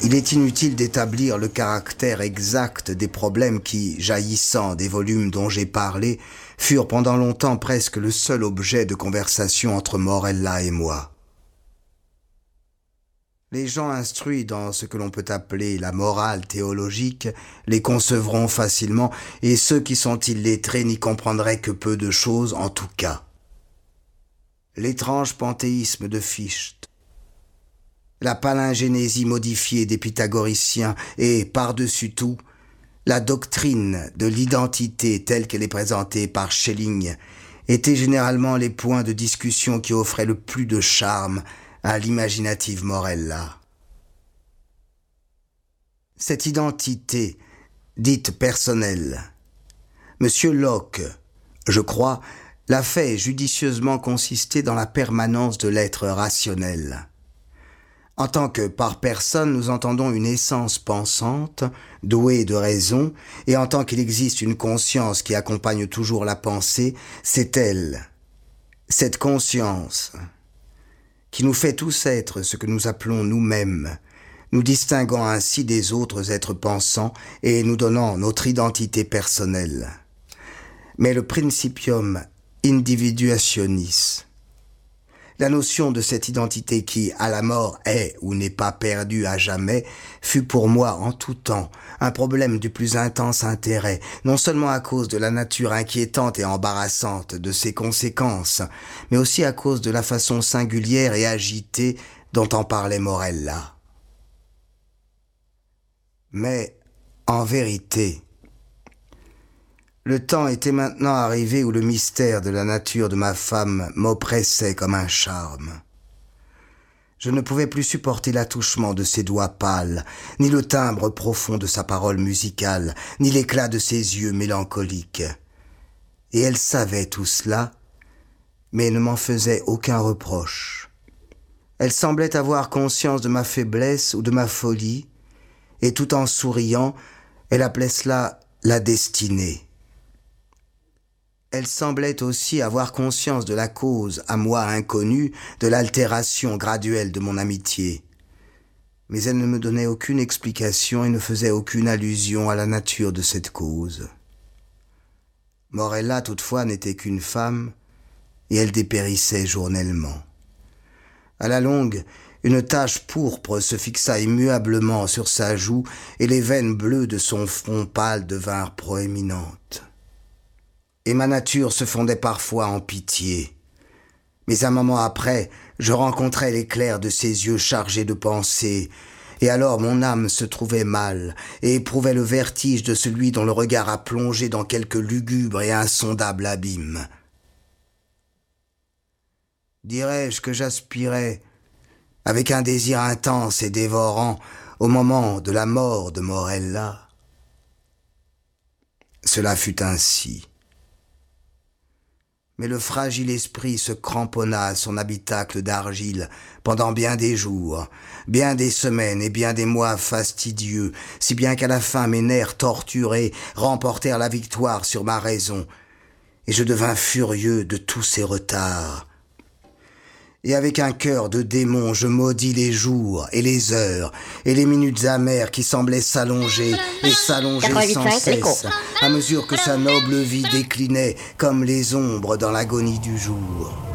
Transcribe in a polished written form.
Il est inutile d'établir le caractère exact des problèmes qui, jaillissant des volumes dont j'ai parlé, furent pendant longtemps presque le seul objet de conversation entre Morella et moi. Les gens instruits dans ce que l'on peut appeler la morale théologique les concevront facilement, et ceux qui sont illettrés n'y comprendraient que peu de choses en tout cas. L'étrange panthéisme de Fichte, la palingénésie modifiée des pythagoriciens et, par-dessus tout, la doctrine de l'identité telle qu'elle est présentée par Schelling étaient généralement les points de discussion qui offraient le plus de charme à l'imaginative Morella. Cette identité, dite personnelle, Monsieur Locke, je crois, l'a fait judicieusement consister dans la permanence de l'être rationnel. En tant que par personne, nous entendons une essence pensante, douée de raison, et en tant qu'il existe une conscience qui accompagne toujours la pensée, c'est elle, cette conscience, qui nous fait tous être ce que nous appelons nous-mêmes, nous distinguant ainsi des autres êtres pensants et nous donnant notre identité personnelle. Mais le principium individuationis, la notion de cette identité qui, à la mort, est ou n'est pas perdue à jamais, fut pour moi en tout temps un problème du plus intense intérêt, non seulement à cause de la nature inquiétante et embarrassante de ses conséquences, mais aussi à cause de la façon singulière et agitée dont en parlait Morella. Mais, en vérité, le temps était maintenant arrivé où le mystère de la nature de ma femme m'oppressait comme un charme. Je ne pouvais plus supporter l'attouchement de ses doigts pâles, ni le timbre profond de sa parole musicale, ni l'éclat de ses yeux mélancoliques. Et elle savait tout cela, mais ne m'en faisait aucun reproche. Elle semblait avoir conscience de ma faiblesse ou de ma folie, et tout en souriant, elle appelait cela la destinée. Elle semblait aussi avoir conscience de la cause, à moi inconnue, de l'altération graduelle de mon amitié. Mais elle ne me donnait aucune explication et ne faisait aucune allusion à la nature de cette cause. Morella, toutefois, n'était qu'une femme, et elle dépérissait journellement. À la longue, une tache pourpre se fixa immuablement sur sa joue, et les veines bleues de son front pâle devinrent proéminentes. Et ma nature se fondait parfois en pitié. Mais un moment après, je rencontrais l'éclair de ses yeux chargés de pensées, et alors mon âme se trouvait mal, et éprouvait le vertige de celui dont le regard a plongé dans quelque lugubre et insondable abîme. Dirais-je que j'aspirais, avec un désir intense et dévorant, au moment de la mort de Morella? Cela fut ainsi. Mais le fragile esprit se cramponna à son habitacle d'argile pendant bien des jours, bien des semaines et bien des mois fastidieux, si bien qu'à la fin mes nerfs torturés remportèrent la victoire sur ma raison, et je devins furieux de tous ces retards. Et avec un cœur de démon, je maudis les jours et les heures et les minutes amères qui semblaient s'allonger et s'allonger sans cesse à mesure que sa noble vie déclinait comme les ombres dans l'agonie du jour.